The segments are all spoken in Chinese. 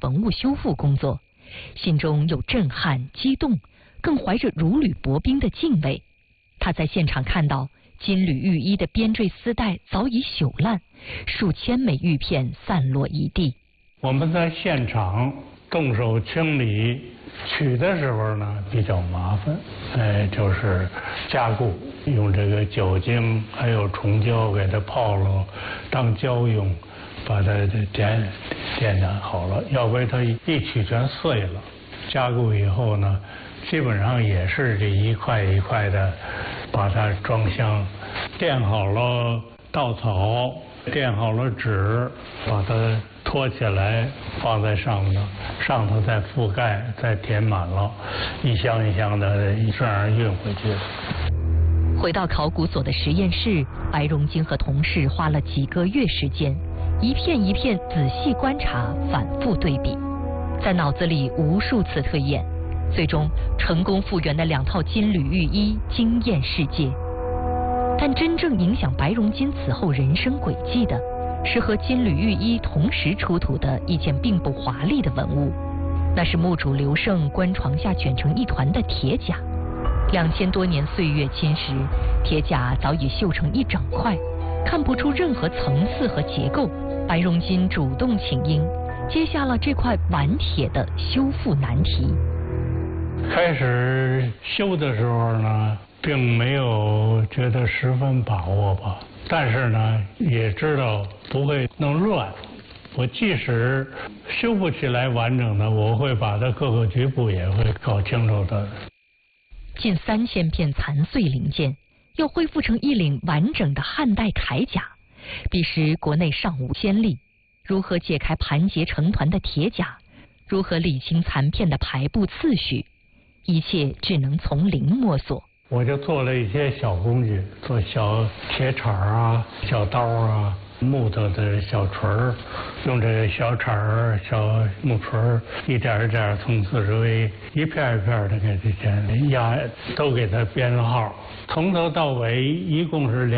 文物修复工作，心中有震撼、激动，更怀着如履薄冰的敬畏。他在现场看到金缕玉衣的编缀丝带早已朽烂，数千枚玉片散落一地。 我们在现场动手清理取的时候呢比较麻烦，就是加固，用这个酒精还有虫胶给它泡了当胶用，把它点燃好了，要不然它一取全碎了。加固以后呢，基本上也是这一块一块的把它装箱，垫好了稻草，垫好了纸，把它托起来放在上头再覆盖，再填满了，一箱一箱的这样运回去。 回到考古所的实验室，白荣金和同事花了几个月时间，一片一片仔细观察，反复对比，在脑子里无数次推演，最终成功复原的2套金缕玉衣惊艳世界。但真正影响白荣金此后人生轨迹的，是和金缕玉衣同时出土的一件并不华丽的文物，那是墓主刘胜棺床下卷成一团的铁甲。2000多年岁月侵蚀，铁甲早已锈成一整块，看不出任何层次和结构。白荣金主动请缨，接下了这块顽铁的修复难题。 开始修的时候呢，并没有觉得十分把握吧，但是呢，也知道不会弄乱。我即使修不起来完整的，我会把它各个局部也会搞清楚的。 近3000片残碎零件，要恢复成一领完整的汉代铠甲，彼时国内尚无先例。如何解开盘结成团的铁甲，如何理清残片的排布次序，一切只能从零摸索。 我就做了一些小工具，做小铁铲啊、小刀啊、木头的小锤儿，用这个小铲儿、小木锤儿，一点一点从四周围一片一片的给这压，都给它编了号，从头到尾一共是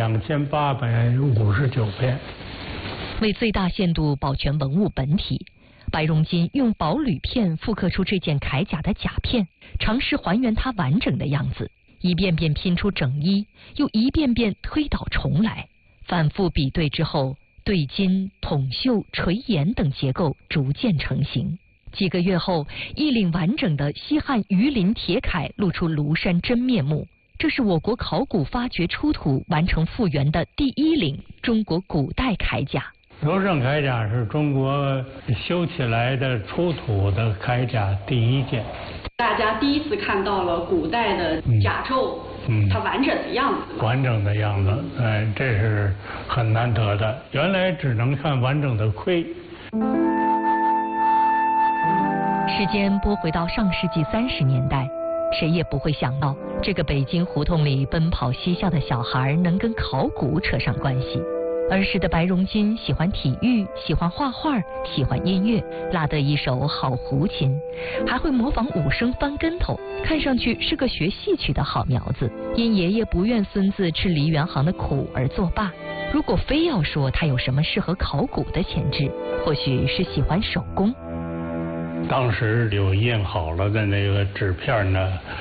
2859片。 为最大限度保全文物本体，白荣金用薄铝片复刻出这件铠甲的甲片，尝试还原它完整的样子，一遍遍拼出整衣，又一遍遍推倒重来，反复比对之后，对金、筒绣、垂檐等结构逐渐成型。几个月后，一领完整的西汉鱼鳞铁铠露出庐山真面目。这是我国考古发掘出土完成复原的第1领中国古代铠甲。 刘胜铠甲是中国修起来的出土的铠甲第1件。 大家第一次看到了古代的甲胄，它完整的样子。 完整的样子，这是很难得的。原来只能看完整的盔。 时间拨回到上世纪30年代，谁也不会想到，这个北京胡同里奔跑嬉笑的小孩能跟考古扯上关系。儿时的白荣金喜欢体育，喜欢画画，喜欢音乐，拉得一手好胡琴，还会模仿武生翻跟头，看上去是个学戏曲的好苗子。因爷爷不愿孙子吃梨园行的苦而作罢。如果非要说他有什么适合考古的潜质，或许是喜欢手工。 当时有印好了的那个纸片呢，